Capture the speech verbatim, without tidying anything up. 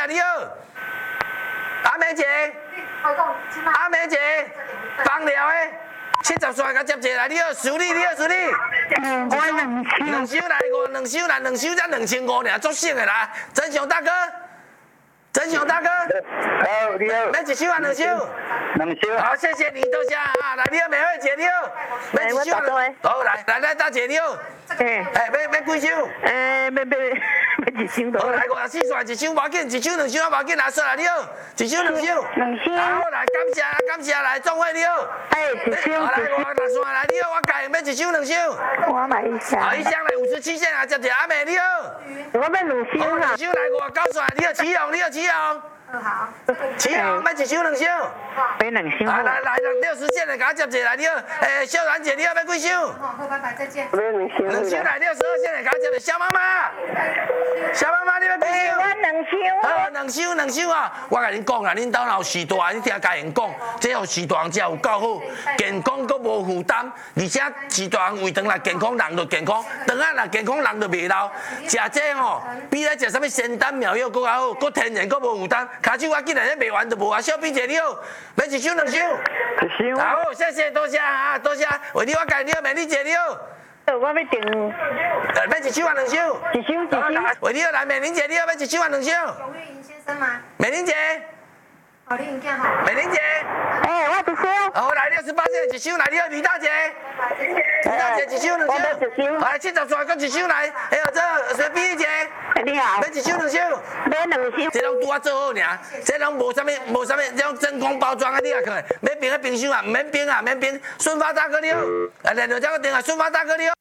你好，阿美姐，阿美姐，放疗的，七十岁甲接一个来，你好，苏丽，你好，苏丽。 嗯，我两千。 两箱来五，两箱来，两箱才两千五尔，足省的啦。真祥大哥，真祥大哥。 好，你好。 要一箱啊，两箱。 两箱。 好，谢谢你，多谢啊。来，你好，美惠姐，你好。要一箱啊。好，来，来来，大姐你好。 诶。 哎，要要几箱？ 诶，要要要一箱多。 好，来五十四串，一箱无要紧，一箱两箱啊无要紧，来说来你好，一箱两箱。 两箱。 好，来感谢啦，感谢来，总会你好。 哎，一箱。 好，来五十串来，你好，我改要一箱两箱。 我买一箱。 好，一箱来五十七线啊，接一个阿美你好。 我要两箱啊。 两箱来五十九串，你好，启宏，你好，启宏。 好。 启宏，要一箱两箱。 买两箱。 好，来来六十线的，给我接一个来，你好。诶，秀兰姐，你好，要几箱？ 好，拜拜，再见。 我两箱。 两箱来六十二线的，给我接一个小妈妈。小妈妈，你要几箱？ 我两箱。 好，两箱两箱啊！我甲恁讲啦，恁兜若有时大，你听家人讲，这有时大人食有够好，健康阁无负担，而且时大人胃肠若健康，人就健康；肠仔若健康，人就袂老。食这吼，比咧食啥物仙丹妙药阁较好，阁天然阁无负担。骹手我今日咧卖完就无啊，小编姐你好，要一箱两箱？ 一箱。 好，谢谢，多谢啊，多谢。为你我家你好，美丽姐你好。 我要订。 要一箱啊，两箱？ 一箱一箱。 为你好，来美玲姐你好，要一箱啊，两箱？ 永玉银先生吗？ 美玲姐。 好，你影片好。 美玲姐。 哎，我一箱。 好，来六十八线一箱来，你好，李大姐。李大姐一箱两箱。 一箱。 来七十岁搁一箱来，还有这水碧姐。 你好。 要一箱两箱。 买两箱。 这拢拄啊做好尔，这拢无啥物无啥物，这种真空包装啊，你也看，要冰喺冰箱啊，唔免冰啊，免冰。顺发大哥你好，来来，这个电话，顺发大哥你好。